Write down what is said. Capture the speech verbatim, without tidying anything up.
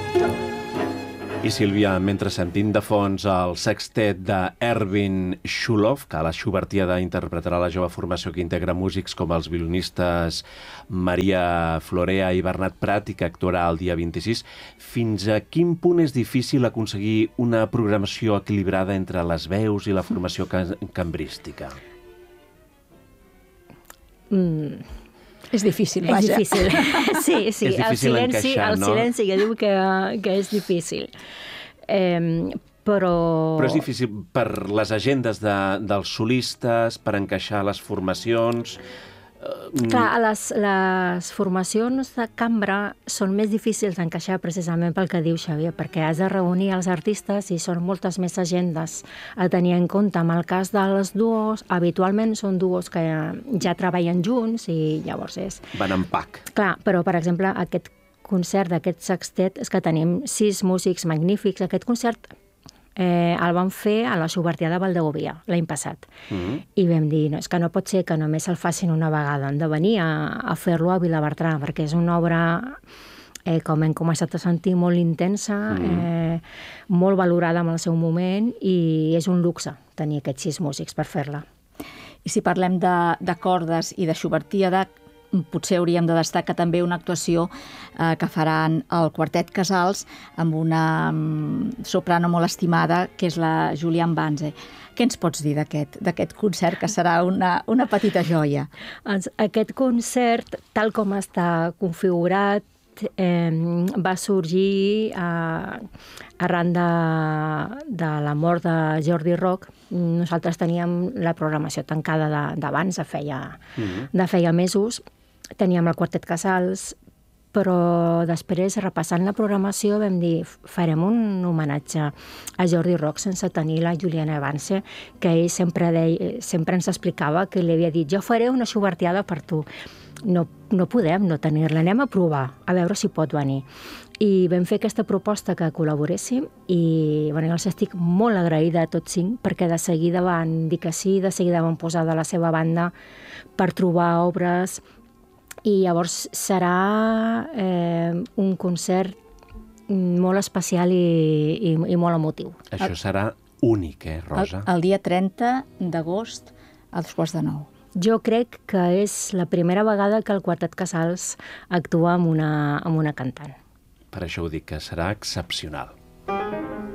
I Sílvia, mentre sentim de fons el sextet d'Erwin Schulhoff, que a la Schubertiada interpretarà la jove formació que integra músics com els violinistes Maria Florea i Bernat Prat i que actuarà el dia vint-i-sis, fins a quin punt és difícil aconseguir una programació equilibrada entre les veus i la formació cambrística? Mm. És difícil, vaja. És difícil, sí, sí. És difícil el silenci, encaixar, el no? silenci que diu que, que és difícil. Eh, però... Però és difícil per les agendes de, dels solistes, per encaixar les formacions... Clar, les, les formacions de cambra són més difícils d'encaixar precisament pel que diu Xavier, perquè has de reunir els artistes i són moltes més agendes a tenir en compte. En el cas dels duos, habitualment són duos que ja treballen junts i llavors és... Van en pack. Clar, però per exemple aquest concert d'aquest sextet és que tenim sis músics magnífics. Aquest concert Eh, el vam fer a la Schubertiada de Valdegovia l'any passat. Mm-hmm. I vam dir, no, és que no pot ser que només el facin una vegada, han de venir a, a fer-lo a Vilabertran, perquè és una obra, eh, com hem començat a sentir, molt intensa, mm-hmm. eh, molt valorada en el seu moment, i és un luxe tenir aquests sis músics per fer-la. I si parlem de, de cordes i de Schubertiada, potser hauríem de destacar també una actuació eh, que faran el Quartet Casals amb una um, soprano molt estimada, que és la Julian Banze. Què ens pots dir d'aquest d'aquest concert, que serà una, una petita joia? Aquest concert, tal com està configurat, eh, va sorgir eh, arran de, de la mort de Jordi Roc. Nosaltres teníem la programació tancada d'abans, de, de, feia, mm-hmm. de feia mesos. Teníem el Quartet Casals, però després, repassant la programació, vam dir, farem un homenatge a Jordi Roc sense tenir la Juliana Banze, que ell sempre, deia, sempre ens explicava que li havia dit, jo faré una Schubertiada per tu. No, no podem no tenir-la, anem a provar, a veure si pot venir. I vam fer aquesta proposta que col·laboréssim i bueno, els estic molt agraïda a tots cinc, perquè de seguida van dir que sí, de seguida van posar de la seva banda per trobar obres. I llavors serà eh, un concert molt especial i, i, i molt emotiu. Això serà únic, eh, Rosa? El, el dia trenta d'agost a dos quarts de nou. Jo crec que és la primera vegada que el Quartet Casals actua amb una, amb una cantant. Per això ho dic, que serà excepcional.